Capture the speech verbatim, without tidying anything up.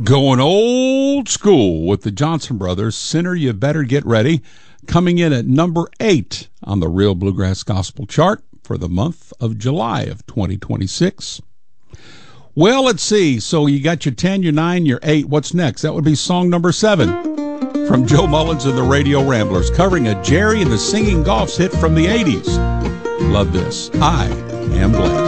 Going old school with the Johnson Brothers, Sinner You Better Get Ready, coming in at number eight on the Real Bluegrass Gospel chart for the month of July of twenty twenty-six. Well, let's see. So you got your ten, your nine, your eight. What's next? That would be song number seven from Joe Mullins and the Radio Ramblers, covering a Jerry and the Singing Goffs hit from the eighties. Love this. I Am Blessed.